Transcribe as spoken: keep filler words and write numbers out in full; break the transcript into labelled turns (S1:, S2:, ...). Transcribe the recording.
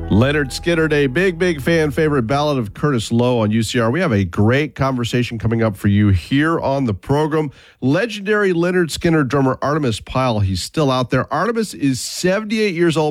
S1: Lynyrd Skynyrd, a big, big fan favorite ballad of Curtis Lowe on U C R. We have a great conversation coming up for you here on the program. Legendary Lynyrd Skynyrd drummer Artemis Pyle, he's still out there. Artemis is seventy-eight years old.